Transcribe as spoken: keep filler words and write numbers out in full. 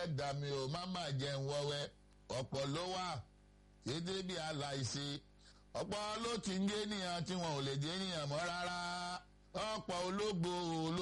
ẹlẹ́dàá mi ò má má jẹun wọ́wẹ́ ọ̀pọ̀ ló wà títí bí aláìsí ọ̀pọ̀ ló ti ń jẹ́ ènìyàn tí wọn ò lè jẹ́ ènìyàn mọ́ rárá ọ̀pọ̀ ológo